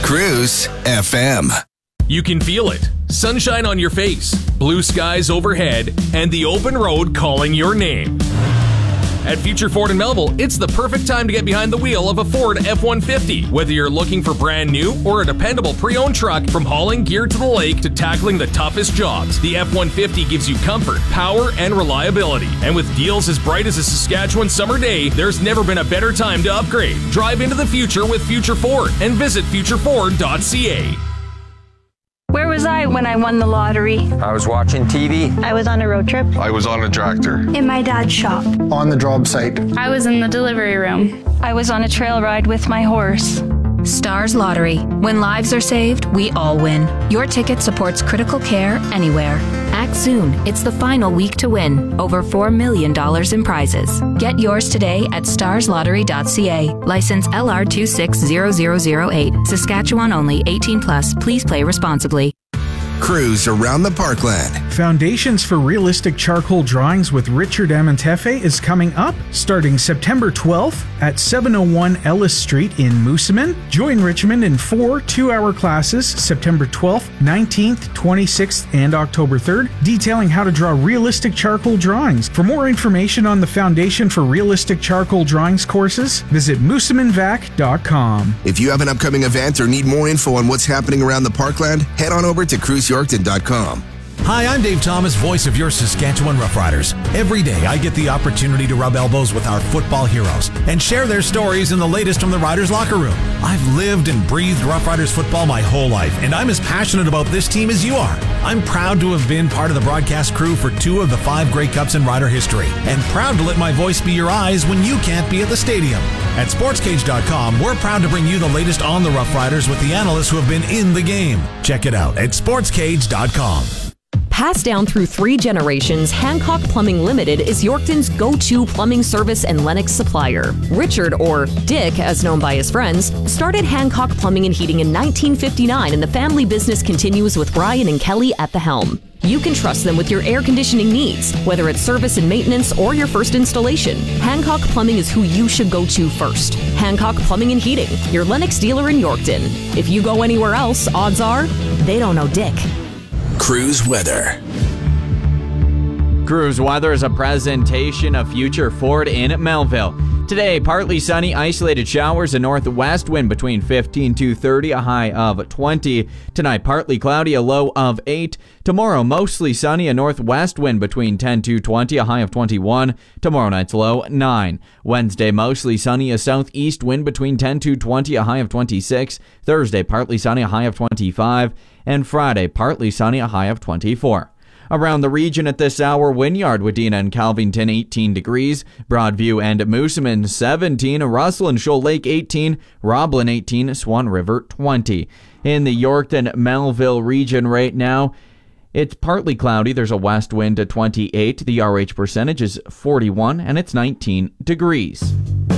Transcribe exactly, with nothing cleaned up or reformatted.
Cruise F M. You can feel it. Sunshine on your face, blue skies overhead, and the open road calling your name. At Future Ford in Melville, it's the perfect time to get behind the wheel of a Ford F one fifty. Whether you're looking for brand new or a dependable pre-owned truck, from hauling gear to the lake to tackling the toughest jobs, the F one fifty gives you comfort, power, and reliability. And with deals as bright as a Saskatchewan summer day, there's never been a better time to upgrade. Drive into the future with Future Ford and visit future ford dot c a. Where was I when I won the lottery? I was watching T V. I was on a road trip. I was on a tractor. In my dad's shop. On the job site. I was in the delivery room. I was on a trail ride with my horse. Stars Lottery. When lives are saved, we all win. Your ticket supports critical care anywhere. Act soon. It's the final week to win. Over four million dollars in prizes. Get yours today at stars lottery dot c a. License L R two six zero zero zero eight. Saskatchewan only. eighteen plus. Please play responsibly. Cruise around the Parkland. Foundations for Realistic Charcoal Drawings with Richard Amantefe is coming up starting September twelfth at seven oh one Ellis Street in Moosomin. Join Richmond in four two-hour classes September twelfth, nineteenth, twenty-sixth, and October third, detailing how to draw realistic charcoal drawings. For more information on the Foundation for Realistic Charcoal Drawings courses, visit moosomin vac dot com. If you have an upcoming event or need more info on what's happening around the Parkland, head on over to cruise yorkton dot com. Hi, I'm Dave Thomas, voice of your Saskatchewan Roughriders. Every day I get the opportunity to rub elbows with our football heroes and share their stories and the latest from the Riders locker room. I've lived and breathed Roughriders football my whole life, and I'm as passionate about this team as you are. I'm proud to have been part of the broadcast crew for two of the five Grey Cups in Rider history, and proud to let my voice be your eyes when you can't be at the stadium. At sports cage dot com, we're proud to bring you the latest on the Roughriders with the analysts who have been in the game. Check it out at sports cage dot com. Passed down through three generations, Hancock Plumbing Limited is Yorkton's go-to plumbing service and Lennox supplier. Richard, or Dick, as known by his friends, started Hancock Plumbing and Heating in nineteen fifty-nine, and the family business continues with Brian and Kelly at the helm. You can trust them with your air conditioning needs, whether it's service and maintenance or your first installation. Hancock Plumbing is who you should go to first. Hancock Plumbing and Heating, your Lennox dealer in Yorkton. If you go anywhere else, odds are they don't know Dick. Cruise weather. Cruise weather is a presentation of Future Ford in Melville. Today, partly sunny, isolated showers, a northwest wind between fifteen to thirty, a high of twenty. Tonight, partly cloudy, a low of eight. Tomorrow, mostly sunny, a northwest wind between ten to twenty, a high of twenty-one. Tomorrow night's low, nine. Wednesday, mostly sunny, a southeast wind between ten to twenty, a high of twenty-six. Thursday, partly sunny, a high of twenty-five. And Friday, partly sunny, a high of twenty-four. Around the region at this hour, Wynyard, Wadena, and Calvington eighteen degrees, Broadview and Moosomin seventeen, Russell and Shoal Lake eighteen, Roblin eighteen, Swan River twenty. In the Yorkton-Melville region right now, it's partly cloudy. There's a west wind at twenty-eight. The R H percentage is forty-one, and it's nineteen degrees.